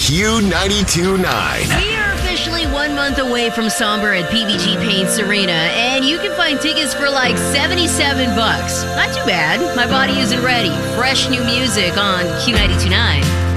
Q92.9. We are officially 1 month away from Somber at PVG Paints Arena, and you can find tickets for like $77. Not too bad. My Body Isn't Ready. Fresh new music on Q92.9.